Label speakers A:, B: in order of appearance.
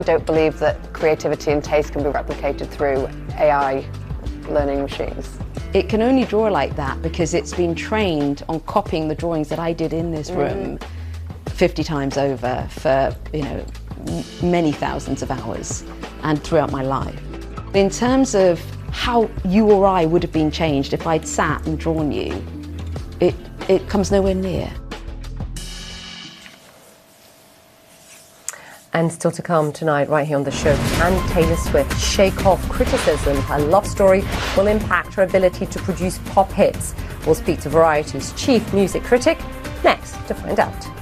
A: I don't believe that creativity and taste can be replicated through AI learning machines.
B: It can only draw like that because it's been trained on copying the drawings that I did in this room 50 times over for, many thousands of hours and throughout my life. In terms of how you or I would have been changed if I'd sat and drawn you, it comes nowhere near.
C: And still to come tonight, right here on the show, can Taylor Swift shake off criticism her love story will impact her ability to produce pop hits? We'll speak to Variety's chief music critic next to find out.